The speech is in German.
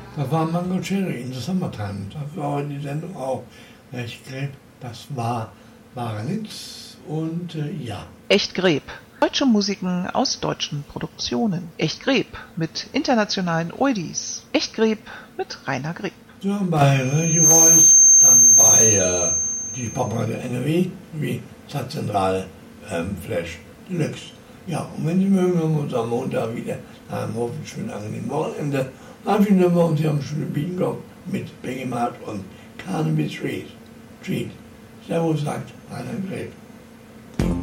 Das war Mango Cherry in the Summertime. Das war heute die Sendung auch. Echtgreb, das war Nitz und ja. Echtgreb. Deutsche Musiken aus deutschen Produktionen. Echtgreb mit internationalen Oldies. Echtgreb mit Rainer Greb. Ja, bei Radio Voice, dann bei die Popradio NRW, wie Stadtzentrale Flash Deluxe. Ja, und wenn Sie mögen, hören wir uns am Montag wieder nach einem hoffentlich schönen angenehmen Wochenende. Abschieden wir uns hier am schönen Bingo mit Begemat und Carnaby Street. Servus, sagt Rainer Greb.